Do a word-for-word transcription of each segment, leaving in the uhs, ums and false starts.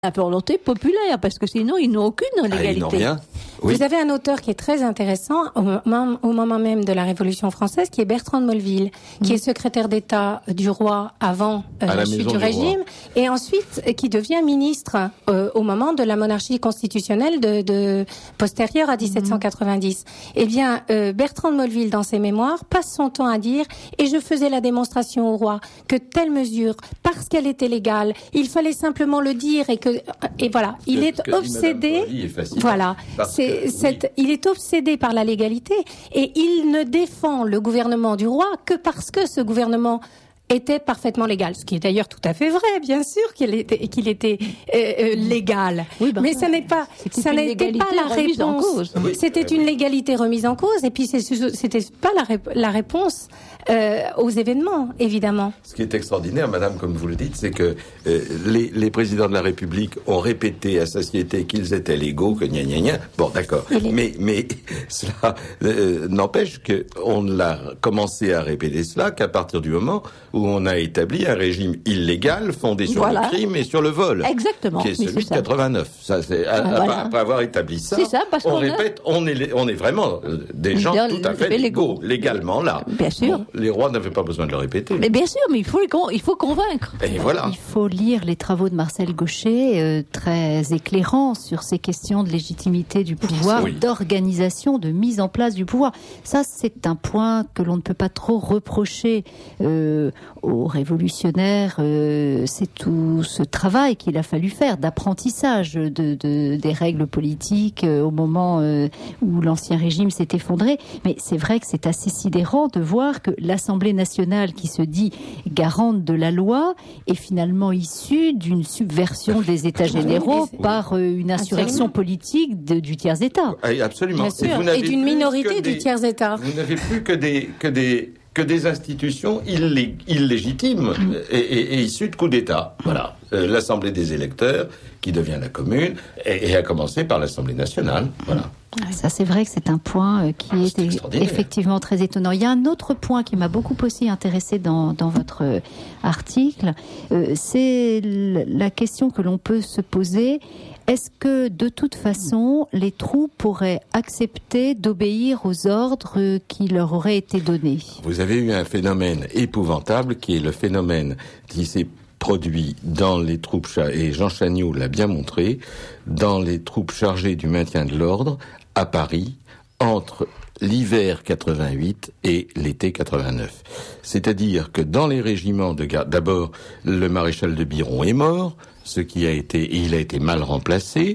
la volonté populaire, parce que sinon ils n'ont aucune légalité. Ah, ils n'ont rien. Oui. Vous avez un auteur qui est très intéressant au moment, au moment même de la Révolution française, qui est Bertrand de Molleville, mmh. qui est secrétaire d'État du roi avant euh, la, la chute du régime, du et ensuite euh, qui devient ministre euh, au moment de la monarchie constitutionnelle de, de postérieure à dix-sept cent quatre-vingt-dix. Mmh. Eh bien, euh, Bertrand de Molleville, dans ses mémoires, passe son temps à dire « Et je faisais la démonstration au roi que telle mesure, parce qu'elle était légale, il fallait simplement le dire et que et voilà, il est obsédé. Est voilà, c'est, que, cette, oui. il est obsédé par la légalité et il ne défend le gouvernement du roi que parce que ce gouvernement était parfaitement légal, ce qui est d'ailleurs tout à fait vrai, bien sûr qu'il était, qu'il était euh, euh, légal. Oui, ben, mais ça n'est pas, ça n'était pas la réponse. Oui. C'était une légalité remise en cause, et puis c'est, c'était pas la, rép- la réponse euh, aux événements, évidemment. Ce qui est extraordinaire, Madame, comme vous le dites, c'est que euh, les, les présidents de la République ont répété à satiété qu'ils étaient légaux, que gna gna gna. Bon, d'accord. Les... Mais, mais cela euh, n'empêche qu'on l'a commencé à répéter cela qu'à partir du moment où on a établi un régime illégal fondé sur voilà. le crime et sur le vol. Exactement. Qui est celui de quatre-vingt-neuf. Ça, c'est, ah, voilà. Après avoir établi ça, c'est ça parce on qu'on répète, a... on est, on est vraiment des gens Dans tout à fait légaux, légalement là. Bien sûr. Bon, les rois n'avaient pas besoin de le répéter. Mais bien sûr, mais il faut, il faut convaincre. Et voilà. Il faut lire les travaux de Marcel Gauchet, euh, très éclairants sur ces questions de légitimité du pouvoir, oui. d'organisation, de mise en place du pouvoir. Ça, c'est un point que l'on ne peut pas trop reprocher euh, aux révolutionnaires. Euh, c'est tout ce travail qu'il a fallu faire d'apprentissage de, de, des règles politiques euh, au moment euh, où l'ancien régime s'est effondré. Mais c'est vrai que c'est assez sidérant de voir que l'Assemblée nationale, qui se dit garante de la loi, est finalement issue d'une subversion des États généraux oui, par euh, une insurrection absolument. politique de, du tiers-État. Absolument. Bien sûr. Et, et d'une minorité des, du tiers-État. Vous n'avez plus que des... Que des... que des institutions illég- illégitimes mmh. et, et, et issues de coups d'État. Voilà. Euh, L'Assemblée des électeurs, qui devient la commune, et, et a commencé par l'Assemblée nationale. Voilà. Ça, c'est vrai que c'est un point euh, qui ah, est, est effectivement très étonnant. Il y a un autre point qui m'a beaucoup aussi intéressé dans, dans votre euh, article. Euh, c'est l- la question que l'on peut se poser. Est-ce que, de toute façon, les troupes pourraient accepter d'obéir aux ordres qui leur auraient été donnés ? Vous avez eu un phénomène épouvantable qui est le phénomène qui s'est produit dans les troupes, et Jean Chagnoux l'a bien montré, dans les troupes chargées du maintien de l'ordre à Paris, entre l'hiver quatre-vingt-huit et l'été quatre-vingt-neuf. C'est-à-dire que dans les régiments de garde, d'abord, le maréchal de Biron est mort, ce qui a été, il a été mal remplacé,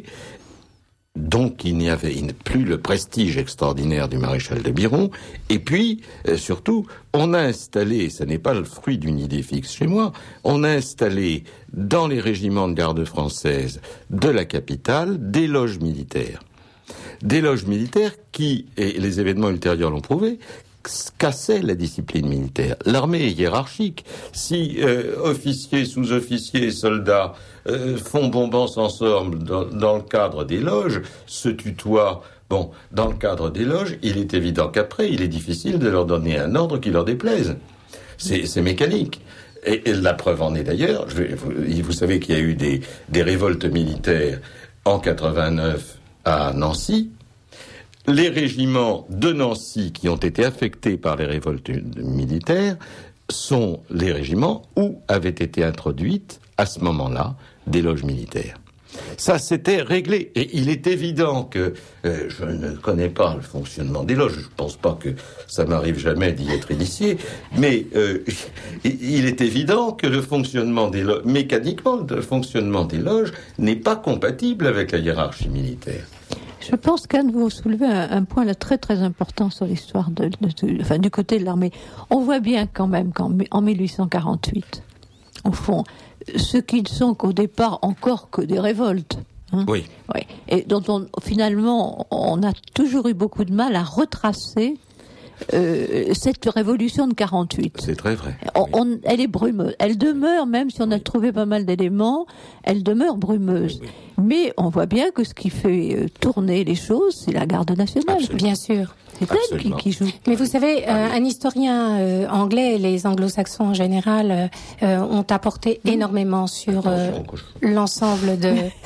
donc il n'y avait plus le prestige extraordinaire du maréchal de Biron, et puis, euh, surtout, on a installé, ce n'est pas le fruit d'une idée fixe chez moi, on a installé dans les régiments de garde française de la capitale des loges militaires. Des loges militaires qui, et les événements ultérieurs l'ont prouvé, cassaient la discipline militaire. L'armée est hiérarchique. Si euh, officiers, sous-officiers, soldats euh, font bombance ensemble dans, dans le cadre des loges, se tutoient, bon, dans le cadre des loges, il est évident qu'après, il est difficile de leur donner un ordre qui leur déplaise. C'est, c'est mécanique. Et, et la preuve en est d'ailleurs, je vais, vous, vous savez qu'il y a eu des, des révoltes militaires en quatre-vingt-neuf à Nancy. Les régiments de Nancy qui ont été affectés par les révoltes militaires sont les régiments où avaient été introduites, à ce moment-là, des loges militaires. Ça, c'était réglé. Et il est évident que euh, je ne connais pas le fonctionnement des loges. Je ne pense pas que ça m'arrive jamais d'y être initié. Mais euh, il est évident que le fonctionnement des loges, mécaniquement, le fonctionnement des loges n'est pas compatible avec la hiérarchie militaire. Je pense qu'Anne, vous soulevez un, un point là très très important sur l'histoire de, de, de, enfin, du côté de l'armée. On voit bien quand même qu'en en dix-huit cent quarante-huit, au fond, ceux qui ne sont qu'au départ encore que des révoltes, hein, oui. oui, et dont on, finalement on a toujours eu beaucoup de mal à retracer euh, cette révolution de quarante-huit. C'est très vrai. On, oui. on, elle est brumeuse. Elle demeure, même si on a trouvé pas mal d'éléments, elle demeure brumeuse. Oui, oui. Mais on voit bien que ce qui fait tourner les choses, c'est la garde nationale. Absolument. Bien sûr. C'est elle qui, qui joue. Mais vous savez, euh, un historien euh, anglais, les anglo-saxons en général, euh, ont apporté mmh. énormément sur euh, l'ensemble de